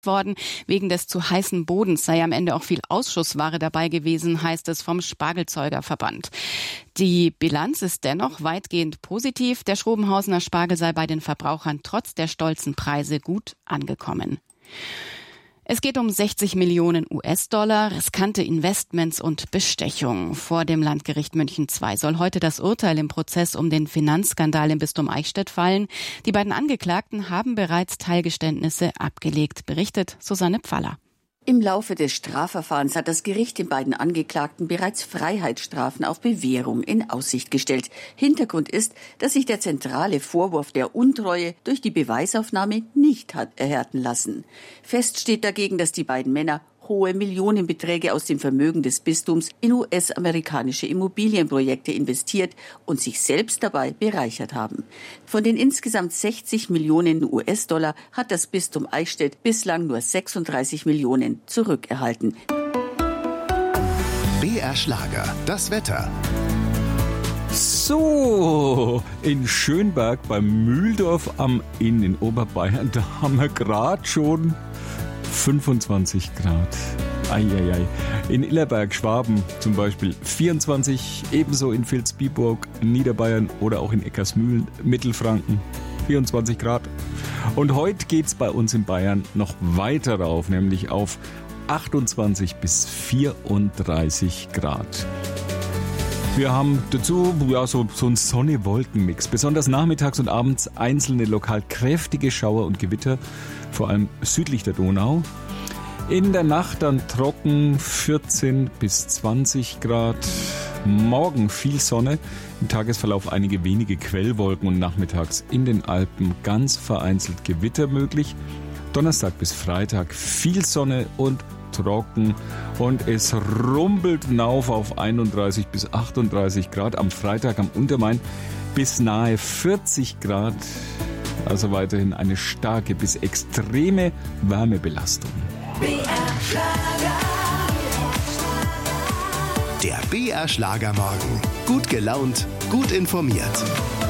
worden. Wegen des zu heißen Bodens sei am Ende auch viel Ausschussware dabei gewesen, heißt es vom Spargelzeugerverband. Die Bilanz ist dennoch weitgehend positiv. Der Schrobenhausener Spargel sei bei den Verbrauchern trotz der stolzen Preise gut angekommen. Es geht um 60 Millionen US-Dollar, riskante Investments und Bestechung. Vor dem Landgericht München II soll heute das Urteil im Prozess um den Finanzskandal im Bistum Eichstätt fallen. Die beiden Angeklagten haben bereits Teilgeständnisse abgelegt, berichtet Susanne Pfaller. Im Laufe des Strafverfahrens hat das Gericht den beiden Angeklagten bereits Freiheitsstrafen auf Bewährung in Aussicht gestellt. Hintergrund ist, dass sich der zentrale Vorwurf der Untreue durch die Beweisaufnahme nicht hat erhärten lassen. Fest steht dagegen, dass die beiden Männer hohe Millionenbeträge aus dem Vermögen des Bistums in US-amerikanische Immobilienprojekte investiert und sich selbst dabei bereichert haben. Von den insgesamt 60 Millionen US-Dollar hat das Bistum Eichstätt bislang nur 36 Millionen zurückerhalten. BR Schlager, das Wetter. So, in Schönberg beim Mühldorf am Inn in Oberbayern, da haben wir gerade schon 25 Grad. Eieiei. In Illerberg, Schwaben zum Beispiel 24, ebenso in Vilsbiburg, Niederbayern oder auch in Eckersmühlen, Mittelfranken 24 Grad. Und heute geht's bei uns in Bayern noch weiter rauf, nämlich auf 28 bis 34 Grad. Wir haben dazu so einen Sonne-Wolken-Mix. Besonders nachmittags und abends einzelne lokal kräftige Schauer und Gewitter, vor allem südlich der Donau. In der Nacht dann trocken 14 bis 20 Grad. Morgen viel Sonne, im Tagesverlauf einige wenige Quellwolken und nachmittags in den Alpen ganz vereinzelt Gewitter möglich. Donnerstag bis Freitag viel Sonne und trocken und es rumpelt hinauf auf 31 bis 38 Grad. Am Freitag am Untermain bis nahe 40 Grad. Also weiterhin eine starke bis extreme Wärmebelastung. Der BR Schlagermorgen. Gut gelaunt, gut informiert.